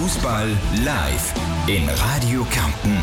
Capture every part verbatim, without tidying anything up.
Fußball live in Radio Kärnten.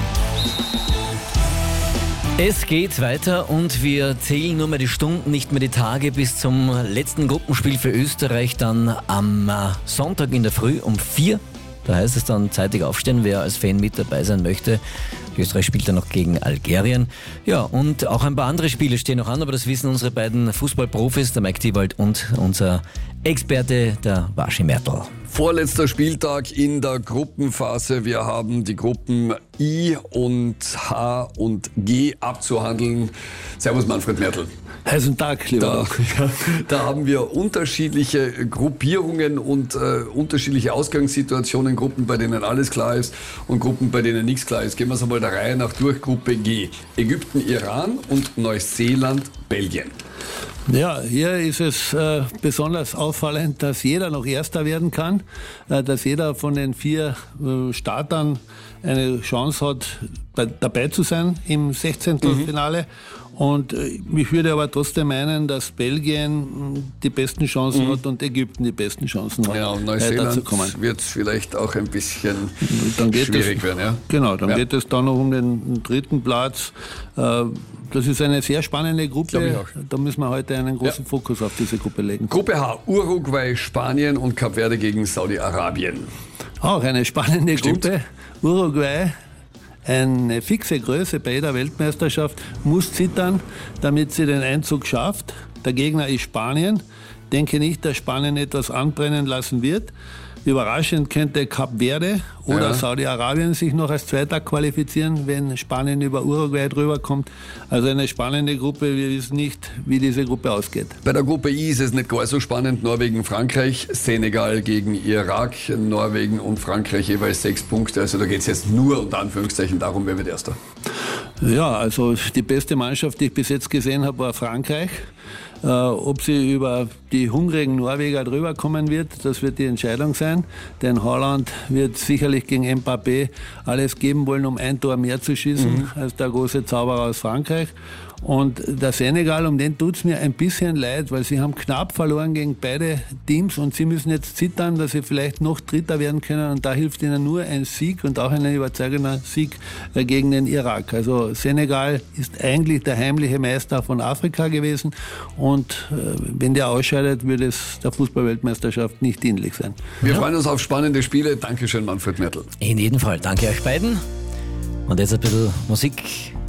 Es geht weiter und wir zählen nur mehr die Stunden, nicht mehr die Tage bis zum letzten Gruppenspiel für Österreich dann am Sonntag in der Früh um vier. Da heißt es dann zeitig aufstehen, wer als Fan mit dabei sein möchte. Österreich spielt dann noch gegen Algerien. Ja, und auch ein paar andere Spiele stehen noch an, aber das wissen unsere beiden Fußballprofis, der Mike Thiewald und unser Experte, der Waschi Mertl. Vorletzter Spieltag in der Gruppenphase. Wir haben die Gruppen I und H und G abzuhandeln. Servus Manfred Mertl. Heißen Tag, lieber. Da, da haben wir unterschiedliche Gruppierungen und äh, unterschiedliche Ausgangssituationen. Gruppen, bei denen alles klar ist und Gruppen, bei denen nichts klar ist. Gehen wir es einmal der Reihe nach durch. Gruppe G. Ägypten, Iran und Neuseeland, Belgien. Ja, hier ist es äh, besonders auffallend, dass jeder noch Erster werden kann, äh, dass jeder von den vier äh, Startern eine Chance hat, bei, dabei zu sein im Sechzehntelfinale. Mhm. Und äh, ich würde aber trotzdem meinen, dass Belgien die besten Chancen mhm. hat und Ägypten die besten Chancen hat. Ja, und Neuseeland wird vielleicht auch ein bisschen dann geht schwierig es, werden. Ja? Genau, dann ja. geht es dann noch um den dritten Platz. Äh, Das ist eine sehr spannende Gruppe. Da müssen wir heute einen großen ja. Fokus auf diese Gruppe legen. Gruppe H, Uruguay, Spanien und Kap Verde gegen Saudi-Arabien. Auch eine spannende Stimmt. Gruppe. Uruguay, eine fixe Größe bei jeder Weltmeisterschaft, muss zittern, damit sie den Einzug schafft. Der Gegner ist Spanien. Ich denke nicht, dass Spanien etwas anbrennen lassen wird. Überraschend könnte Kap Verde oder ja. Saudi-Arabien sich noch als Zweiter qualifizieren, wenn Spanien über Uruguay drüber kommt. Also eine spannende Gruppe. Wir wissen nicht, wie diese Gruppe ausgeht. Bei der Gruppe I ist es nicht gar so spannend. Norwegen, Frankreich, Senegal gegen Irak. Norwegen und Frankreich jeweils sechs Punkte. Also da geht es jetzt nur unter Anführungszeichen darum, wer wird Erster. Ja, also die beste Mannschaft, die ich bis jetzt gesehen habe, war Frankreich. Äh, ob sie über die hungrigen Norweger drüber kommen wird, das wird die Entscheidung sein. Denn Haaland wird sicherlich gegen Mbappé alles geben wollen, um ein Tor mehr zu schießen mhm. als der große Zauberer aus Frankreich. Und der Senegal, um den tut's mir ein bisschen leid, weil sie haben knapp verloren gegen beide Teams und sie müssen jetzt zittern, dass sie vielleicht noch Dritter werden können. Und da hilft ihnen nur ein Sieg und auch ein überzeugender Sieg gegen den Irak. Also Senegal ist eigentlich der heimliche Meister von Afrika gewesen und wenn der ausscheidet, wird es der Fußball-Weltmeisterschaft nicht dienlich sein. Wir ja. freuen uns auf spannende Spiele. Dankeschön, Manfred Mertl. In jedem Fall. Danke euch beiden. Und jetzt ein bisschen Musik,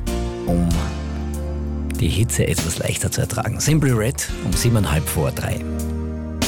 um die Hitze etwas leichter zu ertragen. Simply Red um siebeneinhalb vor drei.